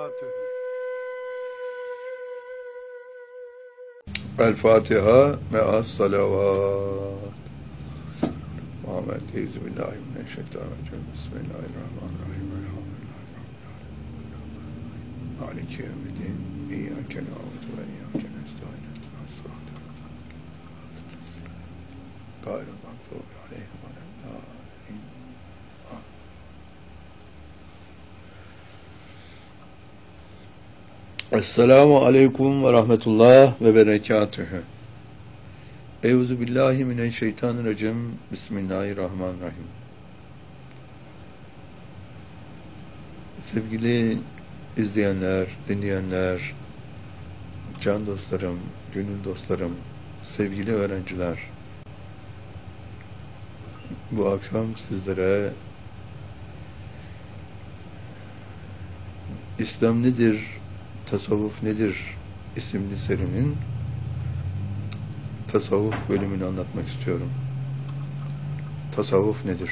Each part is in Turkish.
berekatuhu. El Fatiha me'as salavat. Muhammed Euzubillahimineşşeytanirracim. Bismillahirrahmanirrahim. Maliki yevmiddin. İyyâke na'budu ve iyyâke nestaîn. İhdinas sıratal mustaqîm. Gayril mağdûbi aleyhim ve lad-dâllîn. Esselamu aleyküm ve rahmetullah ve berekatühü. Euzubillahimineşşeytanirracim. Bismillahirrahmanirrahim. Sevgili izleyenler, dinleyenler, can dostlarım, gönül dostlarım, sevgili öğrenciler, bu akşam sizlere İslam nedir, tasavvuf nedir isimli serinin tasavvuf bölümünü anlatmak istiyorum. Tasavvuf nedir?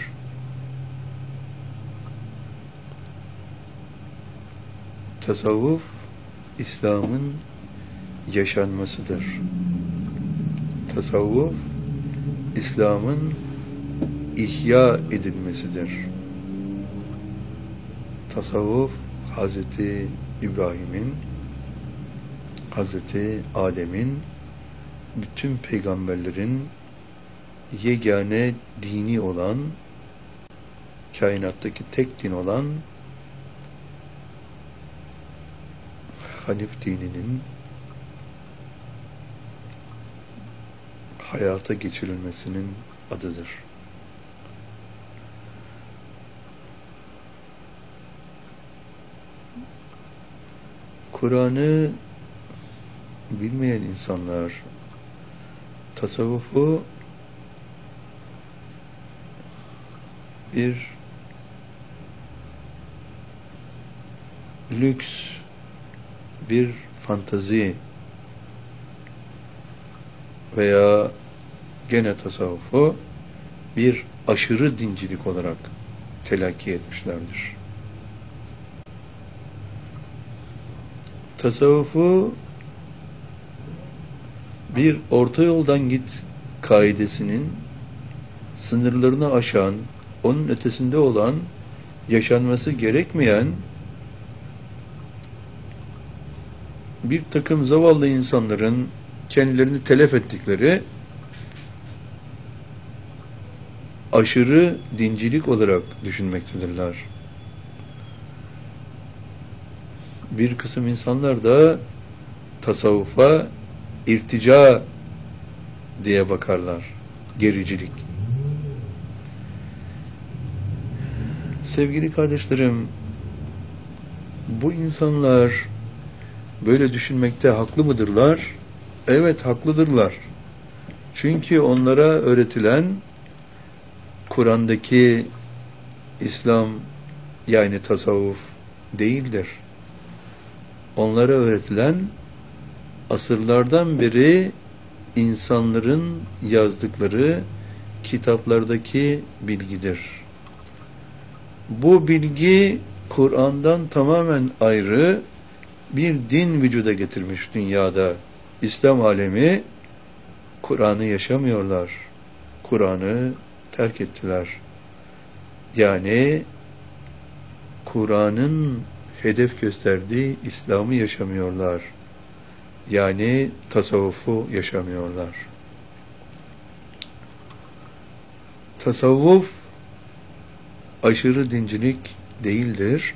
Tasavvuf, İslam'ın yaşanmasıdır. Tasavvuf, İslam'ın ihya edilmesidir. Tasavvuf, Hazreti İbrahim'in, Hazreti Adem'in, bütün peygamberlerin yegane dini olan, kainattaki tek din olan Hanif dininin hayata geçirilmesinin adıdır. Kur'an'ı bilmeyen insanlar tasavvufu bir lüks, bir fantazi veya gene tasavvufu bir aşırı dincilik olarak telakki etmişlerdir. Tasavvufu bir orta yoldan git kaidesinin sınırlarını aşan, onun ötesinde olan, yaşanması gerekmeyen bir takım zavallı insanların kendilerini telef ettikleri aşırı dincilik olarak düşünmektedirler. Bir kısım insanlar da tasavvufa irtica diye bakarlar. Gericilik. Sevgili kardeşlerim, bu insanlar böyle düşünmekte haklı mıdırlar? Evet, haklıdırlar. Çünkü onlara öğretilen Kur'an'daki İslam yani tasavvuf değildir. Onlara öğretilen asırlardan beri insanların yazdıkları kitaplardaki bilgidir. Bu bilgi Kur'an'dan tamamen ayrı bir din vücuda getirmiş dünyada. İslam alemi Kur'an'ı yaşamıyorlar. Kur'an'ı terk ettiler. Yani Kur'an'ın hedef gösterdiği İslam'ı yaşamıyorlar. Yani tasavvufu yaşamıyorlar. Tasavvuf aşırı dincilik değildir.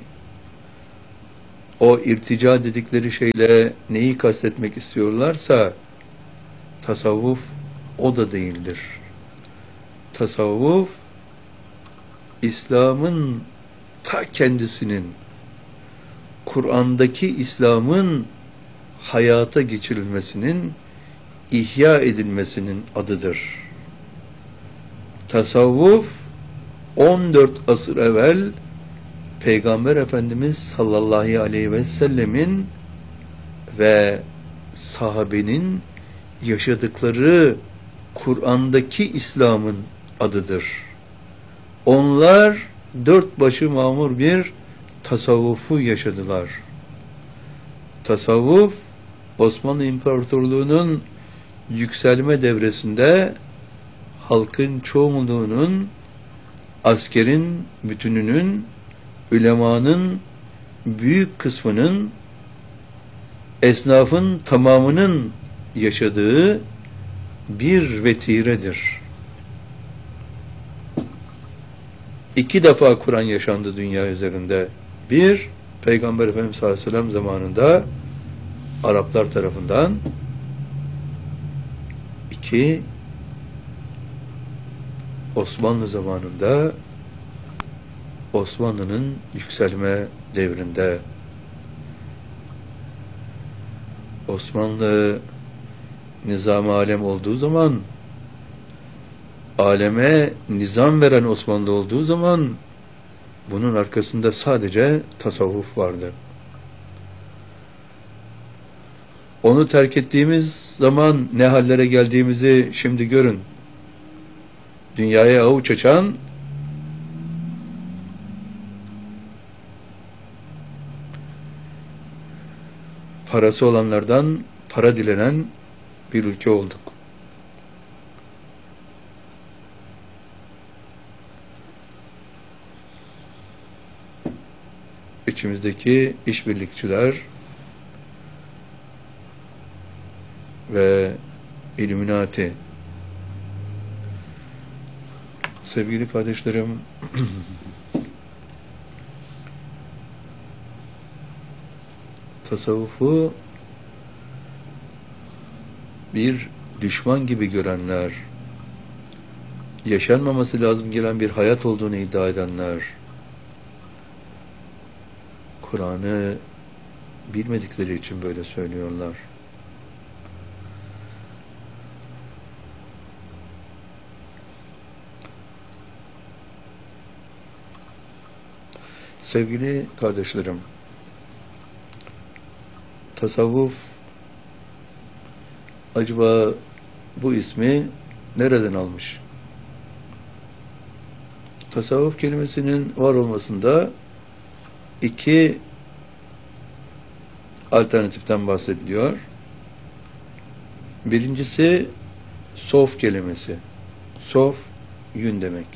O irtica dedikleri şeyle neyi kastetmek istiyorlarsa tasavvuf o da değildir. Tasavvuf İslam'ın ta kendisinin, Kur'an'daki İslam'ın hayata geçirilmesinin, ihya edilmesinin adıdır. Tasavvuf 14 asır evvel Peygamber Efendimiz sallallahu aleyhi ve sellemin ve sahabenin yaşadıkları Kur'an'daki İslam'ın adıdır. Onlar dört başı mamur bir tasavvufu yaşadılar. Tasavvuf, Osmanlı İmparatorluğu'nun yükselme devresinde halkın çoğunluğunun, askerin bütününün, ülemanın büyük kısmının, esnafın tamamının yaşadığı bir vetiredir. 2 defa Kur'an yaşandı dünya üzerinde. Bir, Peygamber Efendimiz sallallahu aleyhi ve sellem zamanında Araplar tarafından. 2, Osmanlı zamanında, Osmanlı'nın yükselme devrinde. Osmanlı nizam-ı alem olduğu zaman, aleme nizam veren Osmanlı olduğu zaman, bunun arkasında sadece tasavvuf vardı. Onu terk ettiğimiz zaman ne hallere geldiğimizi şimdi görün. Dünyaya avuç açan, parası olanlardan para dilenen bir ülke olduk. İçimizdeki işbirlikçiler ve İlluminati. Sevgili kardeşlerim, tasavvufu bir düşman gibi görenler, yaşanmaması lazım gelen bir hayat olduğunu iddia edenler, Kur'an'ı bilmedikleri için böyle söylüyorlar. Sevgili kardeşlerim, tasavvuf acaba bu ismi nereden almış? Tasavvuf kelimesinin var olmasında 2 alternatiften bahsediliyor. Birincisi sof kelimesi. Sof, yün demek.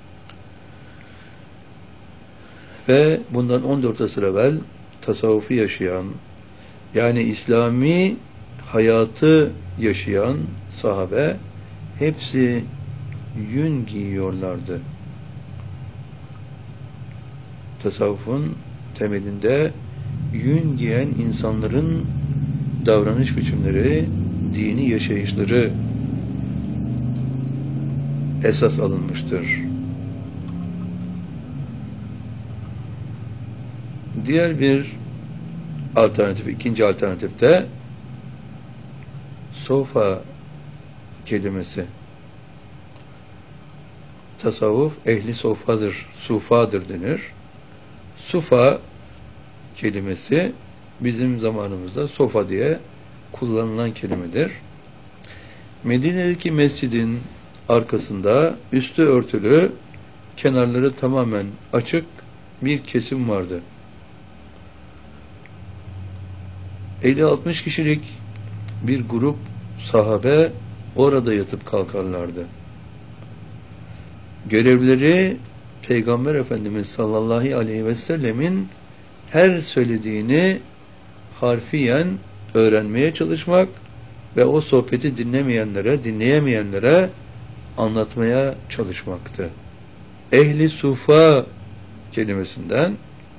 Ve bundan 14 asır evvel tasavvufu yaşayan, yani İslami hayatı yaşayan sahabe hepsi yün giyiyorlardı. Tasavvufun temelinde yün giyen insanların davranış biçimleri, dini yaşayışları esas alınmıştır. Diğer bir alternatif, ikinci alternatifte sofa kelimesi. Tasavvuf ehli sofadır, sufadır denir. Sufa kelimesi bizim zamanımızda sofa diye kullanılan kelimedir. Medine'deki mescidin arkasında üstü örtülü, kenarları tamamen açık bir kesim vardı. 50-60 kişilik bir grup sahabe orada yatıp kalkarlardı. Görevleri Peygamber Efendimiz sallallahu aleyhi ve sellemin her söylediğini harfiyen öğrenmeye çalışmak ve o sohbeti dinleyemeyenlere anlatmaya çalışmaktı. Ehli sufa kelimesinden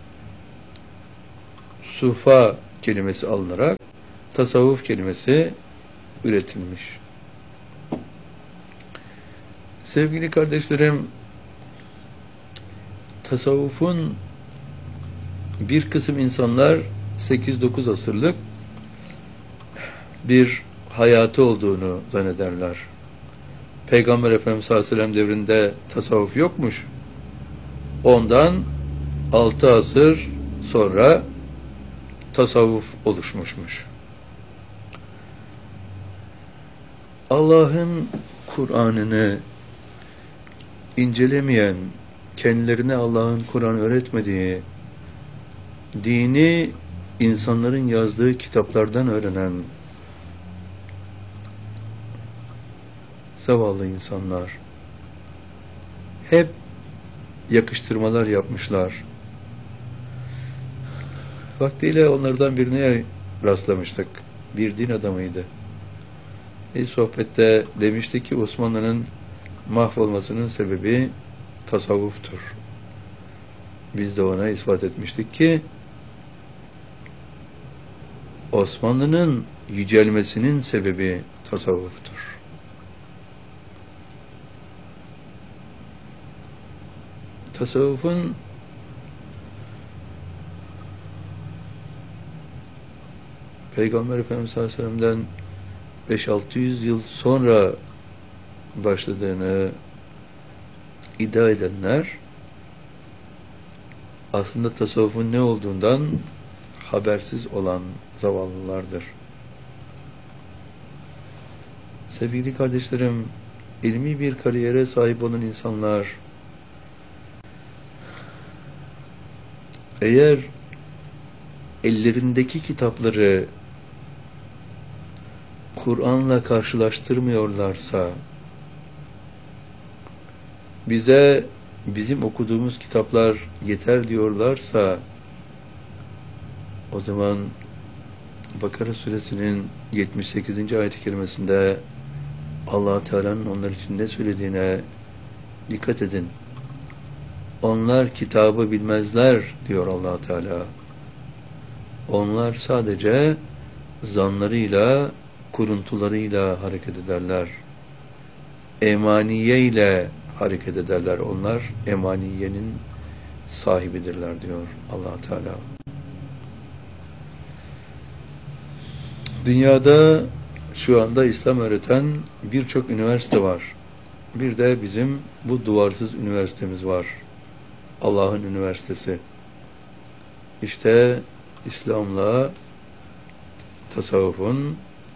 sufa kelimesi alınarak tasavvuf kelimesi üretilmiş. Sevgili kardeşlerim, tasavvufun bir kısım insanlar 8-9 asırlık bir hayatı olduğunu zannederler. Peygamber Efendimiz sallallahu aleyhi ve sellem devrinde tasavvuf yokmuş. Ondan 6 asır sonra tasavvuf oluşmuşmuş. Allah'ın Kur'an'ını incelemeyen, kendilerine Allah'ın Kur'an öğretmediği, dini insanların yazdığı kitaplardan öğrenen zavallı insanlar hep yakıştırmalar yapmışlar. Vaktiyle onlardan birine rastlamıştık. Bir din adamıydı. Sohbette demişti ki Osmanlı'nın mahvolmasının sebebi tasavvuftur. Biz de ona ispat etmiştik ki Osmanlı'nın yücelmesinin sebebi tasavvuftur. Tasavvufun Peygamber Efendimiz sallallahu aleyhi ve sellem'den 500-600 yıl sonra başladığını iddia edenler aslında tasavvufun ne olduğundan habersiz olan zavallılardır. Sevgili kardeşlerim, ilmi bir kariyere sahip olan insanlar eğer ellerindeki kitapları Kur'an'la karşılaştırmıyorlarsa, bize bizim okuduğumuz kitaplar yeter diyorlarsa, o zaman Bakara suresinin 78. ayet-i kerimesinde Allah Teala'nın onlar için ne söylediğine dikkat edin. Onlar kitabı bilmezler diyor Allah Teala. Onlar sadece zanlarıyla, kuruntularıyla hareket ederler. Emaniye ile hareket ederler. Onlar emaniyenin sahibidirler diyor Allah Teala. Dünyada şu anda İslam öğreten birçok üniversite var. Bir de bizim bu duvarsız üniversitemiz var. Allah'ın üniversitesi. İşte İslam'la tasavvufun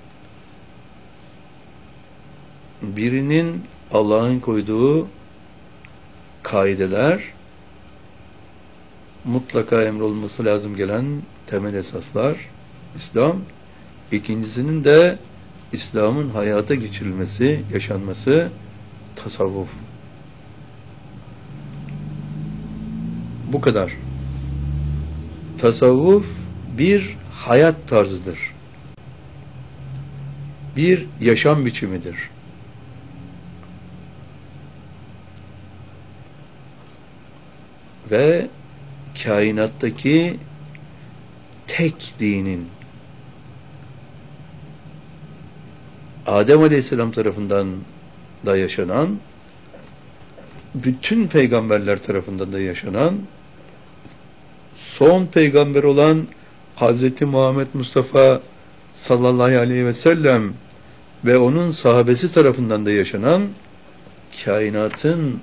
birinin Allah'ın koyduğu kaideler, mutlaka emrolunması lazım gelen temel esaslar İslam, ikincisinin de İslam'ın hayata geçirilmesi, yaşanması tasavvuf. Bu kadar. Tasavvuf bir hayat tarzıdır. Bir yaşam biçimidir. Ve kainattaki tek dinin Adem Aleyhisselam tarafından da yaşanan, bütün peygamberler tarafından da yaşanan, son peygamber olan Hz. Muhammed Mustafa sallallahu aleyhi ve sellem ve onun sahabesi tarafından da yaşanan kainatın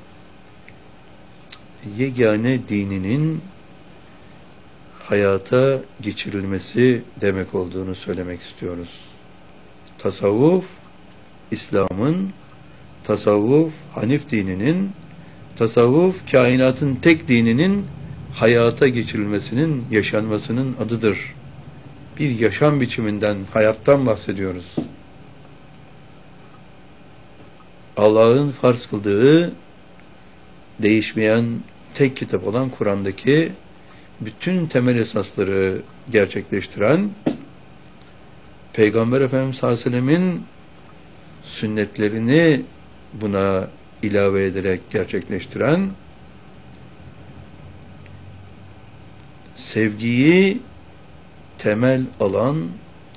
yegane dininin hayata geçirilmesi demek olduğunu söylemek istiyoruz. Tasavvuf, İslam'ın, tasavvuf, Hanif dininin, tasavvuf, kainatın tek dininin hayata geçirilmesinin, yaşanmasının adıdır. Bir yaşam biçiminden, hayattan bahsediyoruz. Allah'ın farz kıldığı, değişmeyen tek kitap olan Kur'an'daki bütün temel esasları gerçekleştiren, Peygamber Efendimiz sallallahu aleyhi ve sellemin sünnetlerini buna ilave ederek gerçekleştiren, sevgiyi temel alan